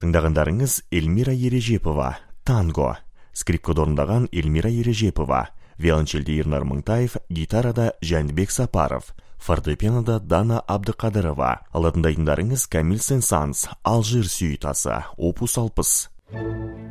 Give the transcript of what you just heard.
Тыңдағандарыңыз Эльмира Ережепова, «Танго». Скрипкада орындаған Эльмира Ережепова, виолончельде Ернар Мыңтаев, гитарада Жәнібек Сапаров, фортепианода Дана Абдықадырова. Ал тыңдайтындарыңыз Камил Сен-Санс, Алжир сюитасы, опус 60.